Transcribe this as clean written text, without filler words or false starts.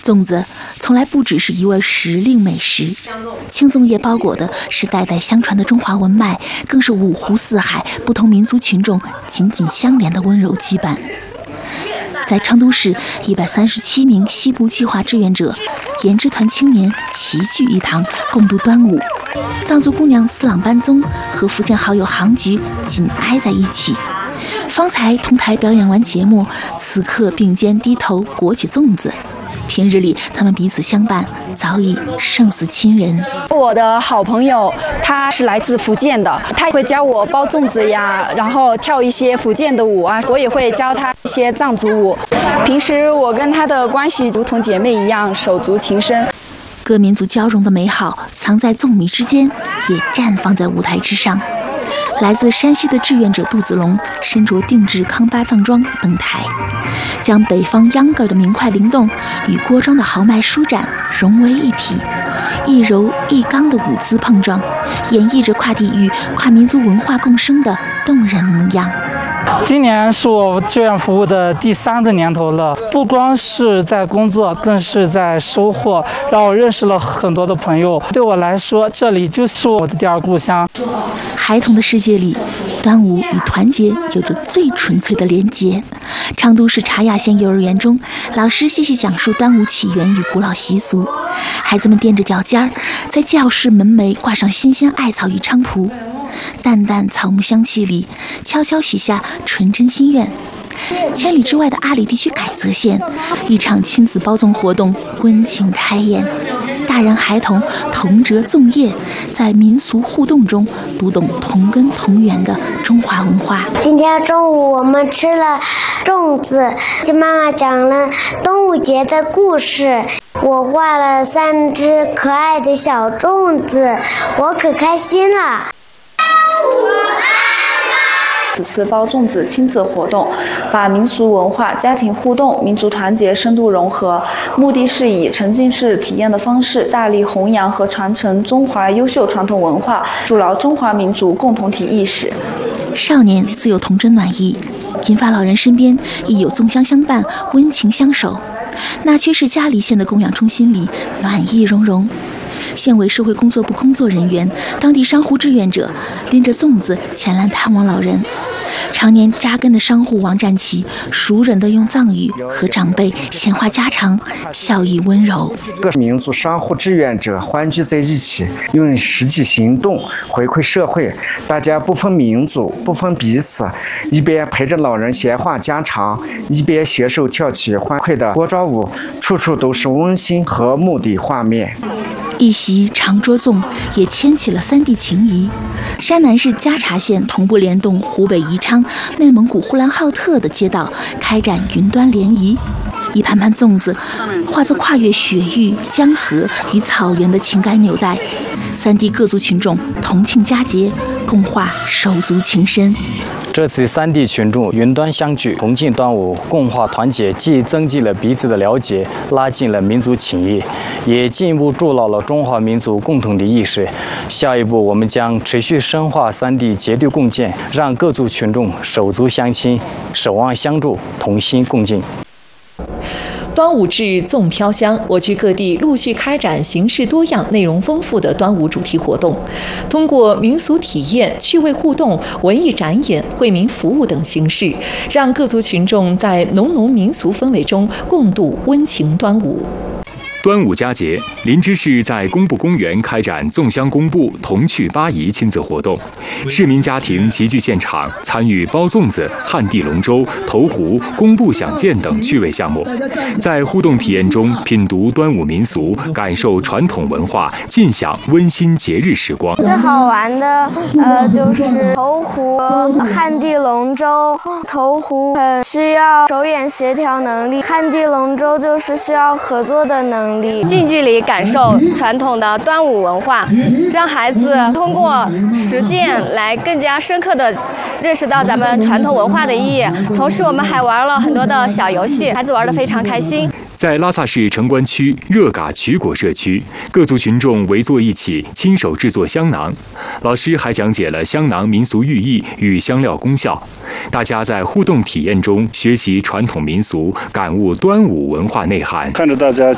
粽子从来不只是一味时令美食，青粽叶包裹的是代代相传的中华文脉，更是五湖四海不同民族群众紧紧相连的温柔羁绊。在成都市，137名西部计划志愿者、研制团青年齐聚一堂，共度端午。藏族姑娘斯朗班宗和福建好友杭菊紧挨在一起，方才同台表演完节目，此刻并肩低头裹起粽子。平日里，他们彼此相伴，早已胜似亲人。 我的好朋友，他是来自福建的，他会教我包粽子呀，然后跳一些福建的舞啊，我也会教他一些藏族舞。平时我跟他的关系如同姐妹一样，手足情深。 各民族交融的美好，藏在粽米之间，也绽放在舞台之上。来自山西的志愿者杜子龙身着定制康巴藏装登台，将北方秧歌的明快灵动与郭庄的豪迈舒展融为一体，一柔一刚的舞姿碰撞，演绎着跨地域、跨民族文化共生的动人模样。 今年是我志愿服务的第3个年头了，不光是在工作，更是在收获，让我认识了很多的朋友。对我来说，这里就是我的第二故乡。 孩童的世界里，端午与团结有着最纯粹的连结。成都市茶雅县幼儿园中，老师细细讲述端午起源与古老习俗，孩子们踮着脚尖儿，在教室门楣挂上新鲜艾草与菖蒲，淡淡草木香气里，悄悄许下纯真心愿。千里之外的阿里地区凯泽县，一场亲子包粽活动温情开演，大人孩童同折粽叶，在民俗互动中读懂同根同源的中华文化。 今天中午我们吃了粽子，妈妈讲了端午节的故事，我画了3只可爱的小粽子，我可开心了。 此次包粽子亲子活动，把民俗文化、家庭互动、民族团结深度融合，目的是以沉浸式体验的方式，大力弘扬和传承中华优秀传统文化，筑牢中华民族共同体意识。 少年自有童真暖意，银发老人身边亦有粽香相伴，温情相守。那却是嘉黎县的供养中心里暖意融融。县委社会工作部工作人员、当地商户志愿者拎着粽子前来探望老人。常年扎根的商户王占奇熟稔地用藏语和长辈闲话家常，笑意温柔。 各民族商户志愿者欢聚在一起，用实际行动回馈社会，大家不分民族不分彼此，一边陪着老人闲话家常，一边携手跳起欢快的锅庄舞，处处都是温馨和睦的画面。 一席长桌粽也牵起了3地情谊。山南市嘉茶县同步联动湖北宜昌、内蒙古呼兰浩特的街道，开展云端联谊。一盘盘粽子化作跨越雪域、江河与草原的情感纽带，3地各族群众同庆佳节，共话手足情深。 这次3地群众云端相聚，同庆端午，共话团结，既增进了彼此的了解，拉近了民族情谊，也进一步筑牢了中华民族共同的意识。下一步，我们将持续深化3地结对共建，让各族群众手足相亲，守望相助，同心共进。 端午至，粽飘香，我区各地陆续开展形式多样、内容丰富的端午主题活动，通过民俗体验、趣味互动、文艺展演、惠民服务等形式，让各族群众在浓浓民俗氛围中共度温情端午。 端午佳节，林芝市在工部公园开展粽香公布、童趣八仪亲子活动，市民家庭齐聚现场，参与包粽子、旱地龙舟、投壶、工部响箭等趣味项目，在互动体验中品读端午民俗，感受传统文化，尽享温馨节日时光。 最好玩的就是投壶、旱地龙舟。投壶需要手眼协调能力，旱地龙舟就是需要合作的能力。 近距离感受传统的端午文化，让孩子通过实践来更加深刻地认识到咱们传统文化的意义。同时，我们还玩了很多的小游戏，孩子玩得非常开心。 在拉萨市城关区热嘎曲果社区，各族群众围坐一起，亲手制作香囊。老师还讲解了香囊民俗寓意与香料功效。大家在互动体验中学习传统民俗，感悟端午文化内涵。 看着大家